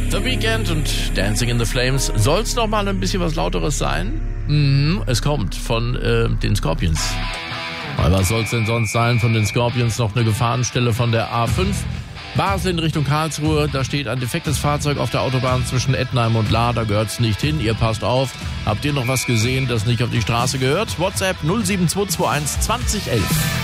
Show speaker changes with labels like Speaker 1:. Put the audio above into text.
Speaker 1: The Weeknd und Dancing in the Flames. Soll's noch mal ein bisschen was Lauteres sein? Es kommt von den Scorpions. Weil was soll's denn sonst sein von den Scorpions? Noch eine Gefahrenstelle von der A5. Basel in Richtung Karlsruhe. Da steht ein defektes Fahrzeug auf der Autobahn zwischen Ettenheim und Lahr. Da gehört's nicht hin. Ihr passt auf. Habt ihr noch was gesehen, das nicht auf die Straße gehört? WhatsApp 07221 2011.